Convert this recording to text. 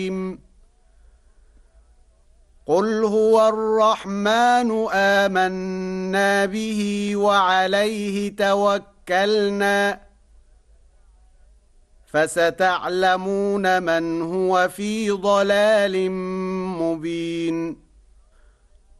قل هو الرحمن آمنا به وعليه توكلنا فستعلمون من هو في ضلال مبين